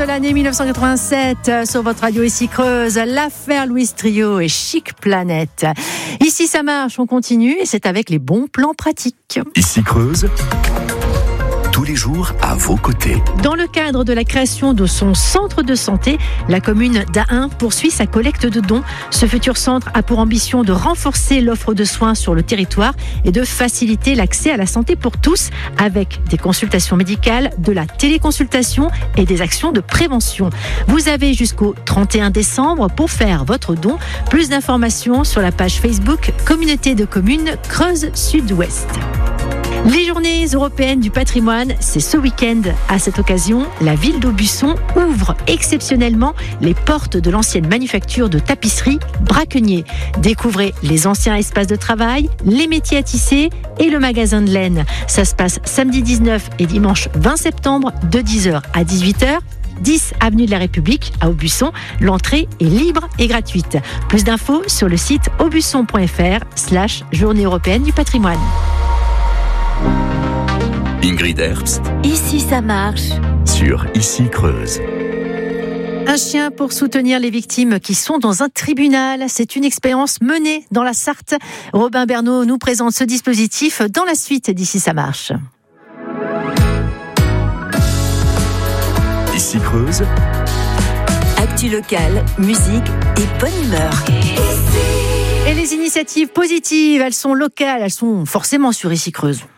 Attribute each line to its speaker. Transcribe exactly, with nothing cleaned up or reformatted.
Speaker 1: l'année mille neuf cent quatre-vingt-sept sur votre radio ici Creuse, l'affaire Louis Trio et Chic Planète. Ici ça marche, on continue et c'est avec les bons plans pratiques.
Speaker 2: Ici Creuse, tous les jours à vos côtés.
Speaker 1: Dans le cadre de la création de son centre de santé, la commune d'Ahun poursuit sa collecte de dons. Ce futur centre a pour ambition de renforcer l'offre de soins sur le territoire et de faciliter l'accès à la santé pour tous avec des consultations médicales, de la téléconsultation et des actions de prévention. Vous avez jusqu'au trente et un décembre pour faire votre don. Plus d'informations sur la page Facebook Communauté de communes Creuse Sud-Ouest. Les journées européennes du patrimoine, c'est ce week-end. À cette occasion, la ville d'Aubusson ouvre exceptionnellement les portes de l'ancienne manufacture de tapisserie Braquenier. Découvrez les anciens espaces de travail, les métiers à tisser et le magasin de laine. Ça se passe samedi dix-neuf et dimanche vingt septembre de dix heures à dix-huit heures. dix avenue de la République à Aubusson. L'entrée est libre et gratuite. Plus d'infos sur le site aubusson.fr slash journée européenne du patrimoine.
Speaker 2: Ingrid Herbst,
Speaker 3: Ici ça marche.
Speaker 2: sur Ici Creuse.
Speaker 1: Un chien pour soutenir les victimes qui sont dans un tribunal. C'est une expérience menée dans la Sarthe. Robin Bernot nous présente ce dispositif dans la suite d'Ici ça marche.
Speaker 2: Ici Creuse,
Speaker 3: Actu locale, musique et bonne humeur.
Speaker 1: Et les initiatives positives, elles sont locales, elles sont forcément sur Ici Creuse.